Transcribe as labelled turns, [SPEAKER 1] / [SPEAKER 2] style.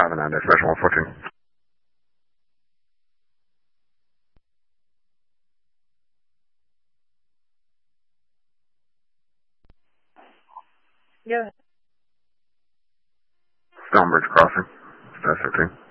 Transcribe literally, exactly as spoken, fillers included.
[SPEAKER 1] Having a special one fourteen.
[SPEAKER 2] Yeah.
[SPEAKER 1] Stonebridge Crossing. That's thirteen.